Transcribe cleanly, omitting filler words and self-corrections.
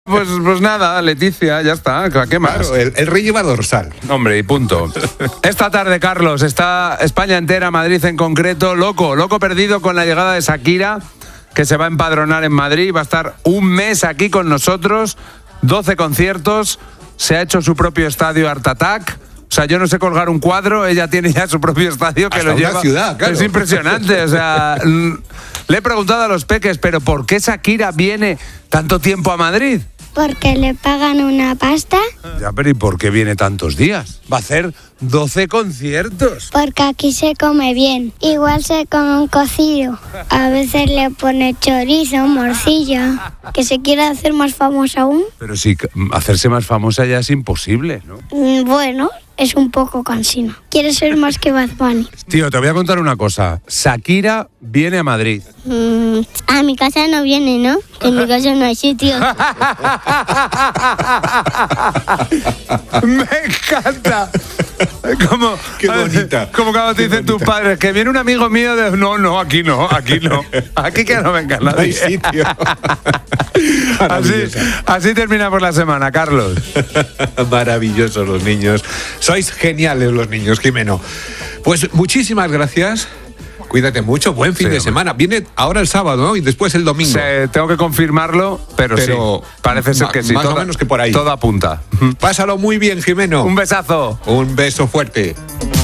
Pues nada, Leticia, ya está, ¿qué más? Claro, el rey lleva dorsal. Hombre, y punto. Esta tarde, Carlos, está España entera, Madrid en concreto, loco perdido con la llegada de Shakira, que se va a empadronar en Madrid, va a estar un mes aquí con nosotros, 12 conciertos, se ha hecho su propio estadio Art Attack. O sea, yo no sé colgar un cuadro, ella tiene ya su propio estadio que hasta lo lleva. una ciudad, claro. Es impresionante, o sea, le he preguntado a los peques, pero ¿por qué Shakira viene tanto tiempo a Madrid? Porque le pagan una pasta. Ya, pero ¿y por qué viene tantos días? Va a hacer 12 conciertos. Porque aquí se come bien. Igual se come un cocido. A veces le pone chorizo, morcilla. Que se quiere hacer más famosa aún. Pero si hacerse más famosa ya es imposible, ¿no? Bueno, es un poco cansino. Quiere ser más que Bad Bunny. Tío, te voy a contar una cosa. Shakira viene a Madrid. A mi casa no viene, ¿no? Que en mi casa no hay sitio. Me encanta. Como, Qué bonita. Como cuando te dicen tus padres, que viene un amigo mío de... No, aquí no. Aquí que no venga nadie. No hay sitio. Así terminamos la semana, Carlos. Maravillosos los niños. Sois geniales los niños, Jimeno. Pues muchísimas gracias. Cuídate mucho, buen fin de semana. Viene ahora el sábado, ¿no? Y después el domingo. Tengo que confirmarlo, pero sí. Parece ser que sí. Más o menos que por ahí. Todo apunta. Pásalo muy bien, Jimeno. Un besazo. Un beso fuerte.